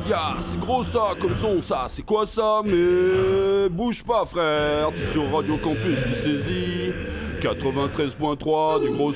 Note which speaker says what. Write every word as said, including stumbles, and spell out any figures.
Speaker 1: gars, c'est gros ça, comme son ça, c'est quoi ça? Mais bouge pas frère, t'es sur Radio Campus, tu saisis quatre-vingt-treize point trois du gros